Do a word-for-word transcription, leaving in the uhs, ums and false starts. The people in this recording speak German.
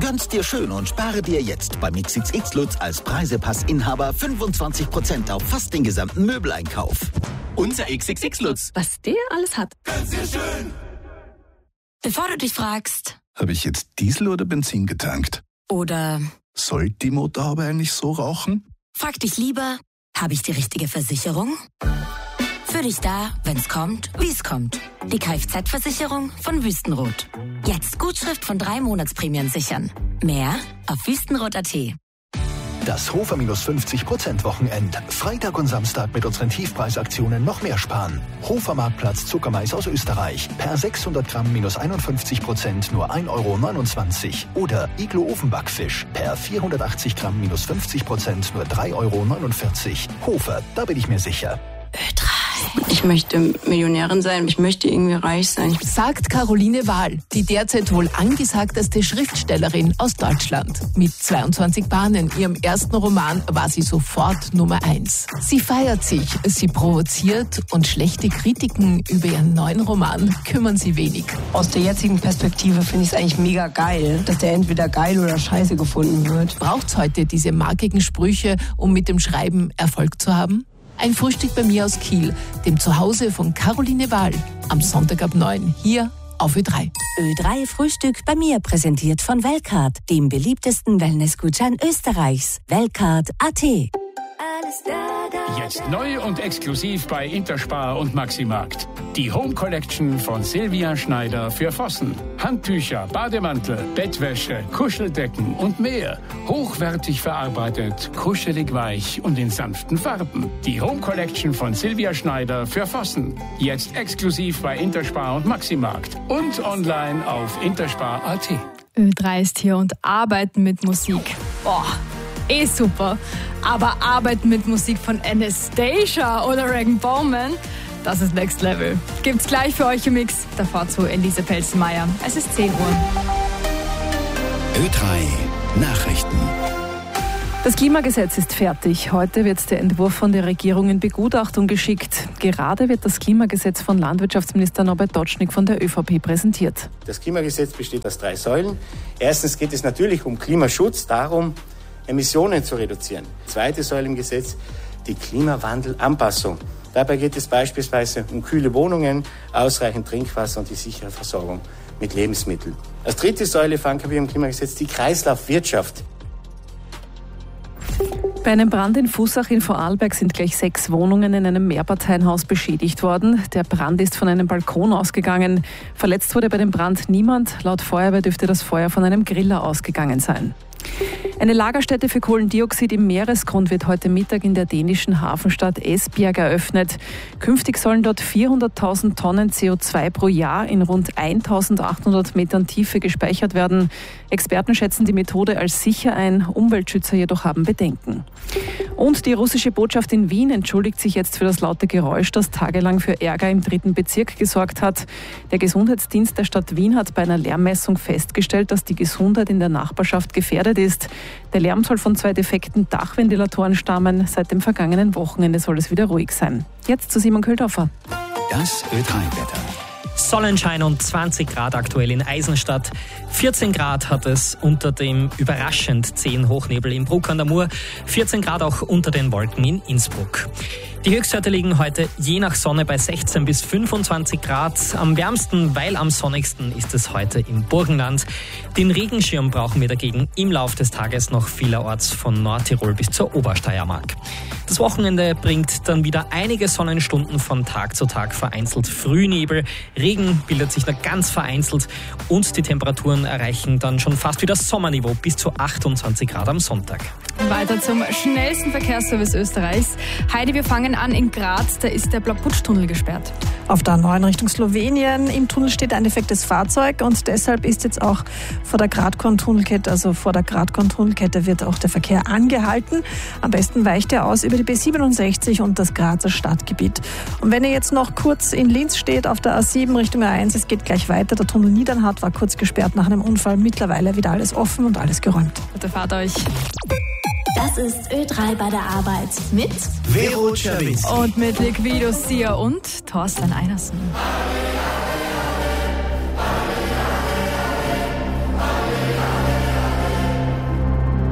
Gönn's dir schön und spare dir jetzt beim X X X Lutz als Preisepass-Inhaber fünfundzwanzig Prozent auf fast den gesamten Möbeleinkauf. Unser X X X Lutz. Was der alles hat. Gönn's dir schön. Bevor du dich fragst, habe ich jetzt Diesel oder Benzin getankt? oder Sollte die Motorhaube eigentlich so rauchen? frag dich lieber, habe ich die richtige Versicherung? Für dich da, wenn's kommt, wie's kommt. Die Kfz-Versicherung von Wüstenrot. Jetzt Gutschrift von drei Monatsprämien sichern. Mehr auf wüstenrot punkt at. Das Hofer minus fünfzig Prozent Wochenend. Freitag und Samstag mit unseren Tiefpreisaktionen noch mehr sparen. Hofer Marktplatz Zuckermais aus Österreich. Per sechshundert Gramm minus einundfünfzig Prozent nur ein Euro neunundzwanzig. Oder Iglo Ofenbackfisch. Per vierhundertachtzig Gramm minus fünfzig Prozent nur drei Euro neunundvierzig. Hofer, da bin ich mir sicher. Ö drei. Ich möchte Millionärin sein, ich möchte irgendwie reich sein. Sagt Caroline Wahl, die derzeit wohl angesagteste Schriftstellerin aus Deutschland. Mit zweiundzwanzig Bahnen, ihrem ersten Roman, war sie sofort Nummer eins. Sie feiert sich, sie provoziert und schlechte Kritiken über ihren neuen Roman kümmern sie wenig. Aus der jetzigen Perspektive finde ich es eigentlich mega geil, dass der entweder geil oder scheiße gefunden wird. Braucht's heute diese markigen Sprüche, um mit dem Schreiben Erfolg zu haben? Ein Frühstück bei mir aus Kiel, dem Zuhause von Caroline Wahl. Am Sonntag ab neun, hier auf Ö drei. Ö drei Frühstück bei mir, präsentiert von Weltcard, dem beliebtesten Wellnessgutschein Österreichs. Weltcard punkt at. Jetzt neu und exklusiv bei Interspar und Maximarkt. Die Home Collection von Silvia Schneider für Vossen. Handtücher, Bademantel, Bettwäsche, Kuscheldecken und mehr. Hochwertig verarbeitet, kuschelig weich und in sanften Farben. Die Home Collection von Silvia Schneider für Vossen. Jetzt exklusiv bei Interspar und Maximarkt. Und online auf interspar punkt at. Ö drei ist hier und arbeiten mit Musik. Boah, eh super. Aber arbeiten mit Musik von Anastacia oder Regan Bowman, das ist Next Level. Gibt's gleich für euch im Mix. Davor zu Elise Pelzenmeier. Es ist zehn Uhr. Ö drei Nachrichten. Das Klimagesetz ist fertig. Heute wird der Entwurf von der Regierung in Begutachtung geschickt. Gerade wird das Klimagesetz von Landwirtschaftsminister Norbert Dodschnik von der ÖVP präsentiert. Das Klimagesetz besteht aus drei Säulen. Erstens geht es natürlich um Klimaschutz, darum, Emissionen zu reduzieren. Zweite Säule im Gesetz, die Klimawandelanpassung. Dabei geht es beispielsweise um kühle Wohnungen, ausreichend Trinkwasser und die sichere Versorgung mit Lebensmitteln. Als dritte Säule verankern wir im Klimagesetz die Kreislaufwirtschaft. Bei einem Brand in Fussach in Vorarlberg sind gleich sechs Wohnungen in einem Mehrparteienhaus beschädigt worden. Der Brand ist von einem Balkon ausgegangen. Verletzt wurde bei dem Brand niemand. Laut Feuerwehr dürfte das Feuer von einem Griller ausgegangen sein. Eine Lagerstätte für Kohlendioxid im Meeresgrund wird heute Mittag in der dänischen Hafenstadt Esbjerg eröffnet. Künftig sollen dort vierhunderttausend Tonnen C O zwei pro Jahr in rund eintausendachthundert Metern Tiefe gespeichert werden. Experten schätzen die Methode als sicher ein, Umweltschützer jedoch haben Bedenken. Und die russische Botschaft in Wien entschuldigt sich jetzt für das laute Geräusch, das tagelang für Ärger im dritten Bezirk gesorgt hat. Der Gesundheitsdienst der Stadt Wien hat bei einer Lärmmessung festgestellt, dass die Gesundheit in der Nachbarschaft gefährdet ist. Der Lärm soll von zwei defekten Dachventilatoren stammen. Seit dem vergangenen Wochenende soll es wieder ruhig sein. Jetzt zu Simon Köldhofer. Das Ö drei Wetter. Sonnenschein und zwanzig Grad aktuell in Eisenstadt. vierzehn Grad hat es unter dem überraschend zähen Hochnebel in Bruck an der Mur. vierzehn Grad auch unter den Wolken in Innsbruck. Die Höchstwerte liegen heute je nach Sonne bei sechzehn bis fünfundzwanzig Grad. Am wärmsten, weil am sonnigsten ist es heute im Burgenland. Den Regenschirm brauchen wir dagegen im Lauf des Tages noch vielerorts von Nordtirol bis zur Obersteiermark. Das Wochenende bringt dann wieder einige Sonnenstunden von Tag zu Tag, vereinzelt Frühnebel. Regen bildet sich nur ganz vereinzelt und die Temperaturen erreichen dann schon fast wieder Sommerniveau bis zu achtundzwanzig Grad am Sonntag. Weiter zum schnellsten Verkehrsservice Österreichs. Heidi, wir fangen an in Graz, da ist der Blauputsch-Tunnel gesperrt. Auf der A neun Richtung Slowenien. Im Tunnel steht ein defektes Fahrzeug und deshalb ist jetzt auch vor der Gradkorn-Tunnelkette, also vor der Gradkorn-Tunnelkette wird auch der Verkehr angehalten. Am besten weicht er aus über die B siebenundsechzig und das Grazer Stadtgebiet. Und wenn ihr jetzt noch kurz in Linz steht, auf der A sieben Richtung A eins, es geht gleich weiter. Der Tunnel Niedernhardt war kurz gesperrt nach einem Unfall. Mittlerweile wieder alles offen und alles geräumt. Gute Fahrt euch. Das ist Ö drei bei der Arbeit mit Vero Czerwinski Und mit Liquido Sia und Thorsten Einersen.